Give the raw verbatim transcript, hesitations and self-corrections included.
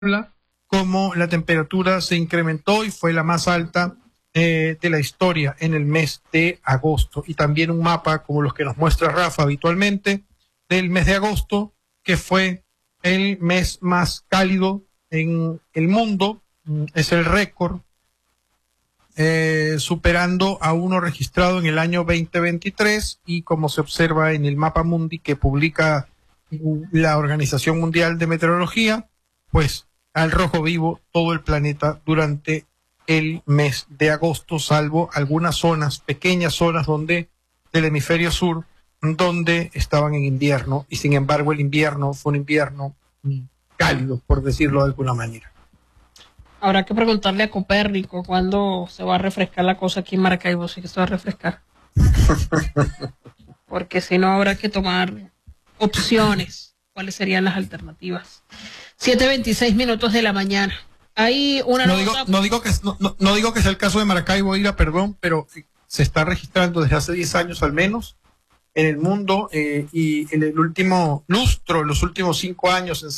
como la temperatura se incrementó y fue la más alta eh, de la historia en el mes de agosto. Y también un mapa como los que nos muestra Rafa habitualmente del mes de agosto, que fue el mes más cálido en el mundo. Es el récord, eh, superando a uno registrado en el año veinte veintitrés, y como se observa en el mapa mundi que publica la Organización Mundial de Meteorología, pues al rojo vivo todo el planeta durante el mes de agosto, salvo algunas zonas, pequeñas zonas donde del hemisferio sur, donde estaban en invierno, y sin embargo el invierno fue un invierno cálido, por decirlo de alguna manera. Habrá que preguntarle a Copérnico cuándo se va a refrescar la cosa aquí en Maracaibo, si que se va a refrescar. Porque si no habrá que tomar opciones. ¿Cuáles serían las alternativas? siete veintiséis minutos de la mañana. Hay una no nota... digo no digo que no, no, no digo que sea el caso de Maracaibo, Ira, perdón, pero se está registrando desde hace diez años al menos en el mundo, eh, y en el último lustro, en los últimos cinco años en